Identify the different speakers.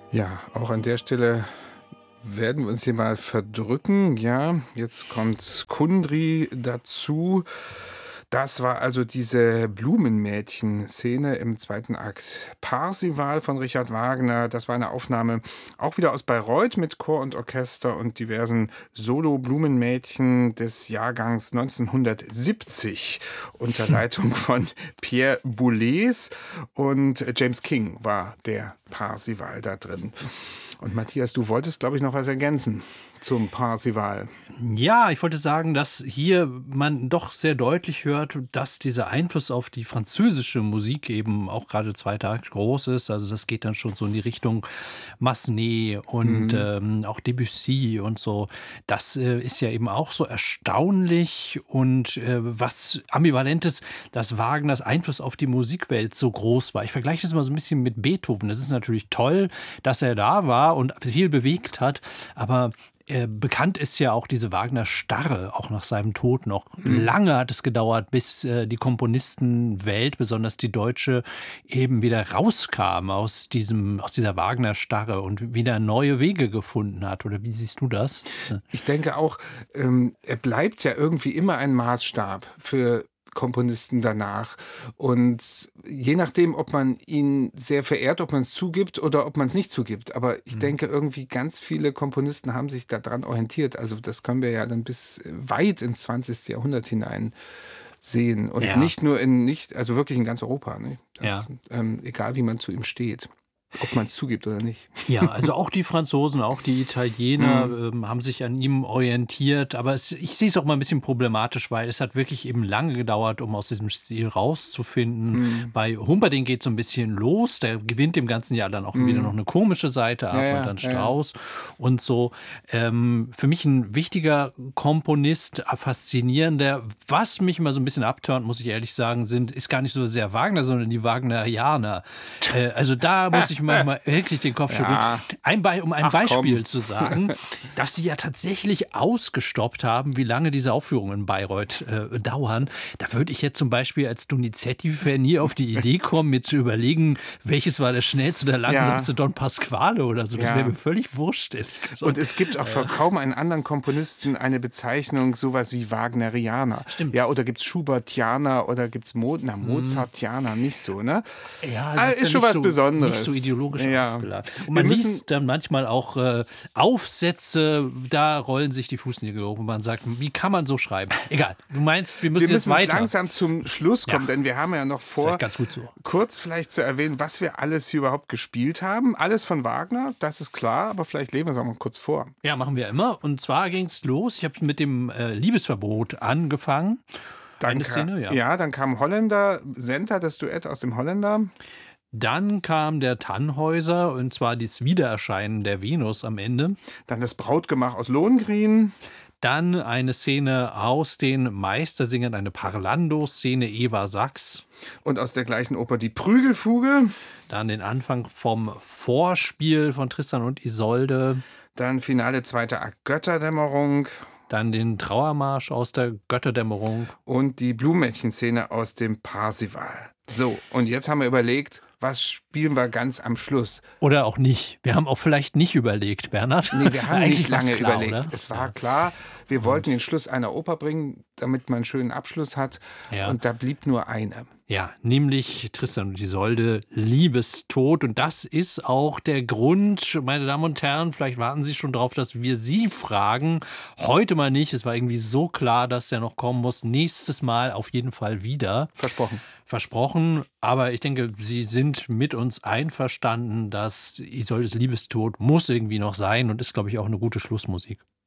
Speaker 1: Ja, auch an der Stelle werden wir uns hier mal verdrücken. Ja, jetzt kommt Kundry dazu. Das war also diese Blumenmädchen-Szene im zweiten Akt. Parsival von Richard Wagner, das war eine Aufnahme auch wieder aus Bayreuth mit Chor und Orchester und diversen Solo-Blumenmädchen des Jahrgangs 1970 unter Leitung von Pierre Boulez, und James King war der Parsival da drin. Und Matthias, du wolltest, glaube ich, noch was ergänzen zum Parsival.
Speaker 2: Ja, ich wollte sagen, dass hier man doch sehr deutlich hört, dass dieser Einfluss auf die französische Musik eben auch gerade zweiter Akt groß ist. Also das geht dann schon so in die Richtung Massenet und auch Debussy und so. Das ist ja eben auch so erstaunlich und was ambivalent ist, dass Wagners Einfluss auf die Musikwelt so groß war. Ich vergleiche das mal so ein bisschen mit Beethoven. Es ist natürlich toll, dass er da war und viel bewegt hat, aber bekannt ist ja auch diese Wagner-Starre, auch nach seinem Tod noch. Lange hat es gedauert, bis die Komponistenwelt, besonders die deutsche, eben wieder rauskam aus dieser Wagner-Starre und wieder neue Wege gefunden hat. Oder wie siehst du das?
Speaker 1: Ich denke auch, er bleibt ja irgendwie immer ein Maßstab für Komponisten danach. Und je nachdem, ob man ihn sehr verehrt, ob man es zugibt oder ob man es nicht zugibt. Aber ich denke, irgendwie ganz viele Komponisten haben sich daran orientiert. Also das können wir ja dann bis weit ins 20. Jahrhundert hinein sehen. Und
Speaker 2: Ja.
Speaker 1: nicht nur also wirklich in ganz Europa. Ne? Egal wie man zu ihm steht. Ob man es zugibt oder nicht.
Speaker 2: Ja, also auch die Franzosen, auch die Italiener haben sich an ihm orientiert. Aber ich sehe es auch mal ein bisschen problematisch, weil es hat wirklich eben lange gedauert, um aus diesem Stil rauszufinden. Bei Humperdinck geht es so ein bisschen los. Der gewinnt im ganzen Jahr dann auch wieder noch eine komische Seite ab und dann Strauss und so. Für mich ein wichtiger Komponist, faszinierender. Was mich immer so ein bisschen abturnt, muss ich ehrlich sagen, ist gar nicht so sehr Wagner, sondern die Wagnerianer. Also da muss ich manchmal wirklich den Kopf schütteln. Um ein Beispiel zu sagen, dass sie ja tatsächlich ausgestoppt haben, wie lange diese Aufführungen in Bayreuth dauern. Da würde ich jetzt zum Beispiel als Donizetti-Fan nie auf die Idee kommen, mir zu überlegen, welches war der schnellste oder langsamste Don Pasquale oder so. Das wäre mir völlig wurscht, ehrlich gesagt.
Speaker 1: Und es gibt auch für kaum einen anderen Komponisten eine Bezeichnung, sowas wie Wagnerianer.
Speaker 2: Stimmt.
Speaker 1: Ja, oder gibt es Schubertianer oder gibt es Mozartianer, nicht so, ne?
Speaker 2: Ja,
Speaker 1: das ist schon was Besonderes.
Speaker 2: Nicht so ideologisch aufgeladen. Und man liest dann manchmal auch Aufsätze, da rollen sich die Fußnägel hoch und man sagt, wie kann man so schreiben? Egal, du meinst, wir müssen jetzt weiter.
Speaker 1: Langsam zum Schluss kommen, denn wir haben ja noch vor,
Speaker 2: ganz gut so.
Speaker 1: Kurz vielleicht zu erwähnen, was wir alles hier überhaupt gespielt haben. Alles von Wagner, das ist klar, aber vielleicht lesen wir es auch mal kurz vor.
Speaker 2: Ja, machen wir immer. Und zwar ging es los, ich habe mit dem Liebesverbot angefangen.
Speaker 1: Dann dann kam Holländer, Senta, das Duett aus dem Holländer.
Speaker 2: Dann kam der Tannhäuser, und zwar das Wiedererscheinen der Venus am Ende.
Speaker 1: Dann das Brautgemach aus Lohengrin.
Speaker 2: Dann eine Szene aus den Meistersingern, eine Parlando-Szene, Eva Sachs.
Speaker 1: Und aus der gleichen Oper die Prügelfuge.
Speaker 2: Dann den Anfang vom Vorspiel von Tristan und Isolde.
Speaker 1: Dann Finale zweiter Akt Götterdämmerung.
Speaker 2: Dann den Trauermarsch aus der Götterdämmerung.
Speaker 1: Und die Blumenmädchen-Szene aus dem Parsival. So, und jetzt haben wir überlegt, was spielen wir ganz am Schluss?
Speaker 2: Oder auch nicht. Wir haben auch vielleicht nicht überlegt, Bernhard.
Speaker 1: Nee, wir haben nicht lange
Speaker 2: klar,
Speaker 1: überlegt.
Speaker 2: Oder?
Speaker 1: Es war klar, wir wollten den Schluss einer Oper bringen, damit man einen schönen Abschluss hat.
Speaker 2: Ja.
Speaker 1: Und da blieb nur eine.
Speaker 2: Ja, nämlich Tristan und Isolde, Liebestod. Und das ist auch der Grund, meine Damen und Herren, vielleicht warten Sie schon drauf, dass wir Sie fragen. Heute mal nicht. Es war irgendwie so klar, dass der noch kommen muss. Nächstes Mal auf jeden Fall wieder. Versprochen. Aber ich denke, Sie sind mit uns einverstanden, dass Isoldes Liebestod muss irgendwie noch sein und ist, glaube ich, auch eine gute Schlussmusik.